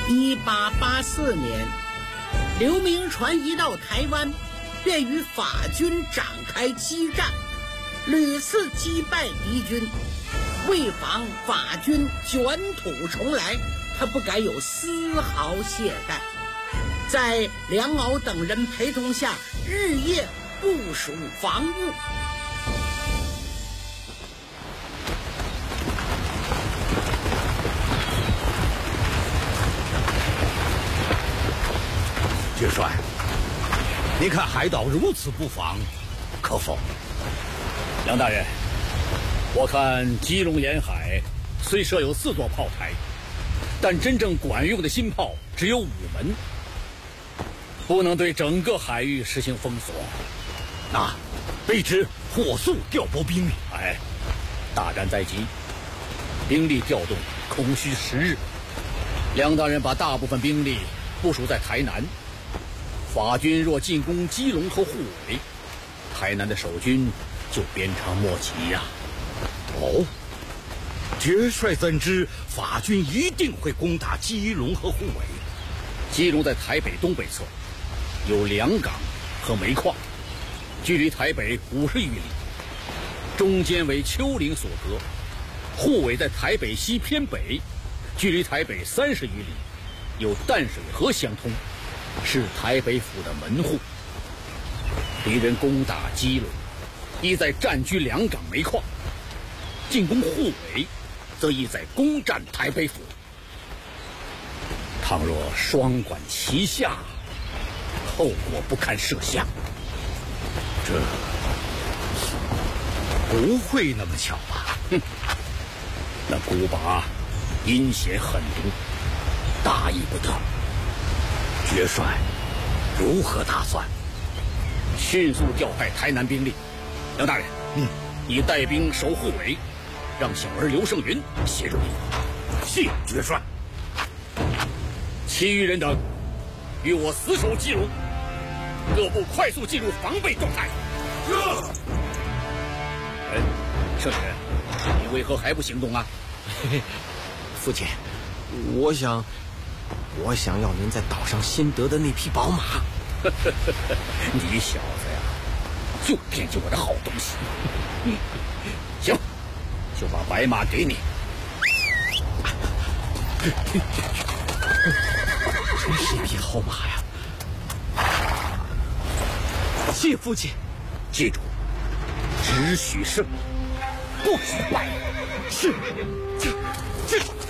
1884年，刘铭传一到台湾，便与法军展开激战，屡次击败敌军。为防法军卷土重来，他不敢有丝毫懈怠，在梁敖等人陪同下，日夜部署防务。 爵帅，您看海岛如此布防，可否？ 梁大人，我看基隆沿海虽设有4座炮台，但真正管用的新炮只有5门，不能对整个海域实行封锁。 那卑职火速调拨兵力。 哎，大战在即，兵力调动空需10日。梁大人把大部分兵力部署在台南，法军若进攻基隆和护尾，台南的守军就鞭长莫及呀。 哦，爵帅怎知法军一定会攻打基隆和护尾？ 基隆在台北东北侧，有2港和煤矿，距离台北50余里，中间为丘陵所隔。护尾在台北西偏北，距离台北30余里，有淡水河相通，是台北府的门户。敌人攻打基隆，意在占据2港煤矿；进攻护尾，则意在攻占台北府。倘若双管齐下，后果不堪设想。 这不会那么巧吧？ 哼，那孤拔阴险狠毒，大意不得。 爵帅如何打算？ 迅速调派台南兵力。梁大人，你带兵守护尾，让小儿刘胜云协助你。 谢爵帅。 其余人等与我死守基隆，各部快速进入防备状态。胜云，你为何还不行动啊？ 父亲，我想要您在岛上新得的那匹宝马。 你小子呀，就惦记我的好东西。行，就把白马给你。 真是一匹好马呀！谢父亲。 记住，只许胜，不许败。 是。